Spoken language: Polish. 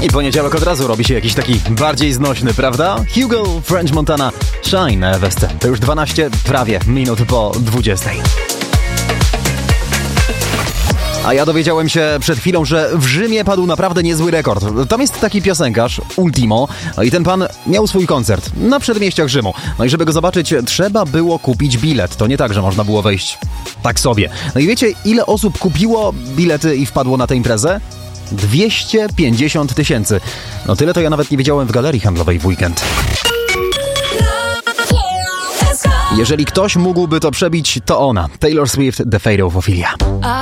I poniedziałek od razu robi się jakiś taki bardziej znośny, prawda? Hugo, French Montana, Shine we scenie. To już 12 prawie minut po 20. A ja dowiedziałem się przed chwilą, że w Rzymie padł naprawdę niezły rekord. Tam jest taki piosenkarz, Ultimo, i ten pan miał swój koncert na przedmieściach Rzymu. No i żeby go zobaczyć, trzeba było kupić bilet. To nie tak, że można było wejść tak sobie. No i wiecie, ile osób kupiło bilety i wpadło na tę imprezę? 250 000. No tyle to ja nawet nie wiedziałem w galerii handlowej w weekend. Jeżeli ktoś mógłby to przebić, to ona. Taylor Swift, The Fate of Ophelia.